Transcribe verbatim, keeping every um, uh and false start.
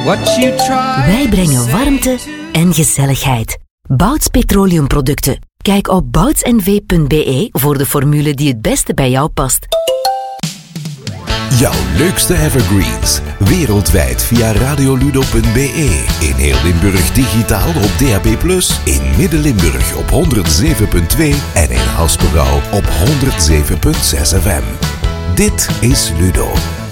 what you try. Wij brengen warmte en gezelligheid. Bouts Petroleumproducten. Kijk op bouts n v punt b e voor de formule die het beste bij jou past. Jouw leukste evergreens. Wereldwijd via radioludo punt b e. In heel Limburg digitaal op D A B plus. In Midden-Limburg op honderd zeven punt twee. En in Haspengouw op honderd zeven punt zes F M. Dit is Ludo.